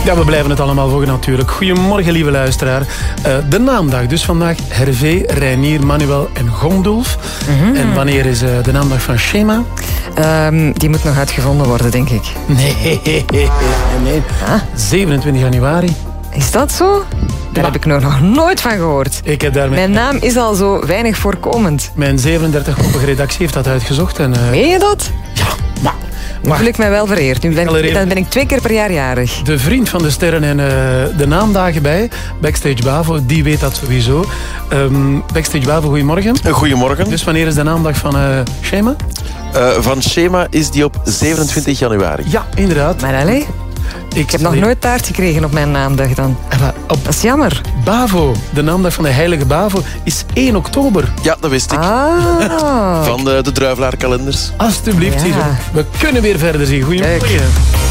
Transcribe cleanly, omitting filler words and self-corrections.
Ja, we blijven het allemaal volgen natuurlijk. Goedemorgen, lieve luisteraar. De naamdag, dus vandaag Hervé, Reinier, Manuel en Gondulf. En wanneer is de naamdag van Shema? Die moet nog uitgevonden worden, denk ik. Nee. 27 januari. Is dat zo? Daar heb ik nog nooit van gehoord. Ik heb daar Mijn naam is al zo weinig voorkomend. Mijn 37-koppige redactie heeft dat uitgezocht. En, Meen je dat? Ja, maar... Nu voel ik mij wel vereerd. Dan ben ik 2 keer per jaar jarig. De vriend van de sterren en de naamdagen bij, Backstage Bavo, die weet dat sowieso. Backstage Bavo, goedemorgen. Goedemorgen. Dus wanneer is de naamdag van Shema? Van Shema is die op 27 januari. Ja, inderdaad. Maar allez, ik heb nog nooit taart gekregen op mijn naamdag dan. Dat is jammer. Bavo, de naamdag van de heilige Bavo, is 1 oktober. Ja, dat wist ik. Ah. Van de druivelaarkalenders. Alsjeblieft, Ja. we kunnen weer verder zien. Goedemorgen.